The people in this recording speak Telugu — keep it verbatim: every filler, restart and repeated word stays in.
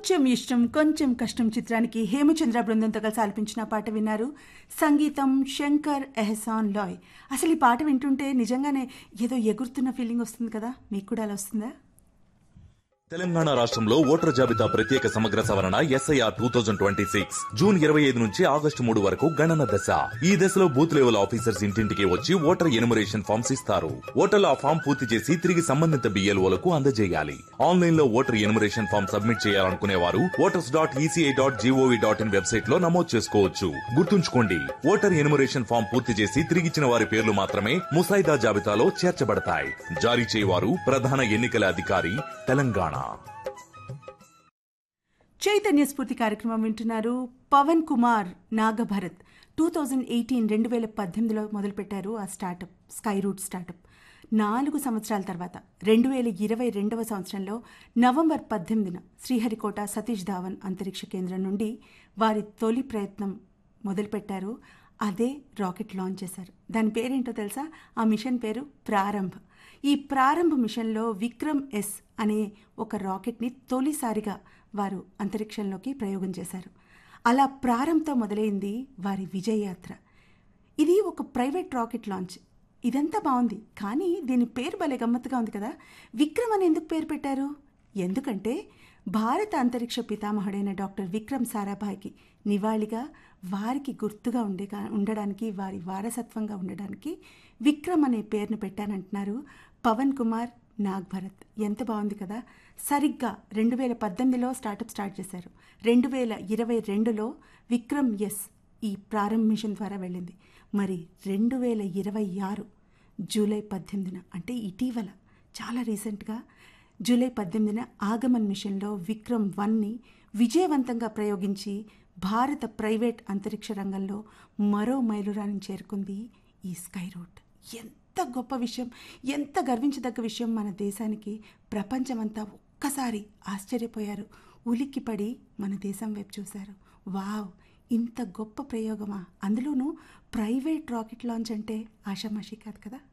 కొంచెం ఇష్టం కొంచెం కష్టం చిత్రానికి హేమచంద్ర బృందంతో కలిసి ఆలపించిన పాట విన్నారు. సంగీతం శంకర్ ఎహసాన్ లాయ్. అసలు ఈ పాట వింటుంటే నిజంగానే ఏదో ఎగురుతున్న ఫీలింగ్ వస్తుంది కదా, మీకు కూడా అలా వస్తుందా? తెలంగాణ రాష్ట్రంలో ఓటర్ జాబితా ప్రత్యేక సమగ్ర సవరణ SIR two thousand twenty six June ఇరవై ఐదు నుంచి ఆగస్టు మూడు వరకు గణన దశ. ఈ దశలో బూత్ లెవెల్ ఆఫీసర్స్ ఇంటింటికి వచ్చి ఓటర్ ఎనుమరేషన్ ఫామ్స్ ఇస్తారు. ఓటర్లు ఆ ఫామ్ పూర్తి చేసి తిరిగి సంబంధిత బిఎల్ఓలకు అందజేయాలి. ఆన్లైన్ లో ఓటర్ ఎనుమరేషన్ ఫామ్ సబ్మిట్ చేయాలనుకునే వారు voters dot ECI dot GOV dot in website లో నమోదు చేసుకోవచ్చు. గుర్తుంచుకోండి, ఓటర్ ఎనుమరేషన్ ఫామ్ పూర్తి చేసి తిరిగిచ్చిన వారి పేర్లు మాత్రమే ముసాయిదా జాబితాలో చేర్చబడతాయి. జారీ చేయవారు ప్రధాన ఎన్నికల అధికారి, తెలంగాణ. చైతన్య స్ఫూర్తి కార్యక్రమం వింటున్నారు. Pawan Kumar Nagabharat two thousand eighteen రెండు వేల పద్దెనిమిదిలో మొదలుపెట్టారు ఆ స్టార్టప్, స్కై రూట్ స్టార్టప్. నాలుగు సంవత్సరాల తర్వాత రెండు వేల ఇరవై రెండవ సంవత్సరంలో నవంబర్ పద్దెనిమిదిన శ్రీహరికోట సతీష్ ధావన్ అంతరిక్ష కేంద్రం నుండి వారి తొలి ప్రయత్నం మొదలుపెట్టారు. అదే రాకెట్ లాంచ్ చేశారు. దాని పేరేంటో తెలుసా? ఆ మిషన్ పేరు ప్రారంభ్. ఈ ప్రారంభ మిషన్లో విక్రమ్ ఎస్ అనే ఒక రాకెట్ని తొలిసారిగా వారు అంతరిక్షంలోకి ప్రయోగం చేశారు. అలా ప్రారంభంతో మొదలైంది వారి విజయయాత్ర. ఇది ఒక ప్రైవేట్ రాకెట్ లాంచ్. ఇదంతా బాగుంది, కానీ దీని పేరు భలే గమ్మత్తుగా ఉంది కదా. విక్రమ్ అని ఎందుకు పేరు పెట్టారు? ఎందుకంటే భారత అంతరిక్ష పితామహుడైన డాక్టర్ విక్రమ్ సారాభాయ్కి నివాళిగా, వారికి గుర్తుగా ఉండే ఉండడానికి, వారి వారసత్వంగా ఉండడానికి విక్రమ్ అనే పేరును పెట్టానంటున్నారు పవన్ కుమార్ నాగ్భరత్. ఎంత బాగుంది కదా. సరిగ్గా రెండు వేల పద్దెనిమిదిలో స్టార్టప్ స్టార్ట్ చేశారు. రెండు వేల ఇరవై రెండులో విక్రమ్ ఎస్ ఈ ప్రారంభ మిషన్ ద్వారా వెళ్ళింది. మరి రెండు వేల ఇరవై ఆరు జూలై పద్దెనిమిదిన, అంటే ఇటీవల చాలా రీసెంట్గా జూలై పద్దెనిమిదిన ఆగమన్ మిషన్లో విక్రమ్ వన్ని విజయవంతంగా ప్రయోగించి భారత ప్రైవేట్ అంతరిక్ష రంగంలో మరో మైలురాయిని చేరుకుంది ఈ స్కై రూట్. ఎంత గొప్ప విషయం, ఎంత గర్వించదగ్గ విషయం మన దేశానికి. ప్రపంచమంతా ఒక్కసారి ఆశ్చర్యపోయారు, ఉలిక్కిపడి మన దేశం వైపు చూశారు. వావ్, ఇంత గొప్ప ప్రయోగమా! అందులోనూ ప్రైవేట్ రాకెట్ లాంచ్ అంటే ఆషామాషీ కాదు కదా.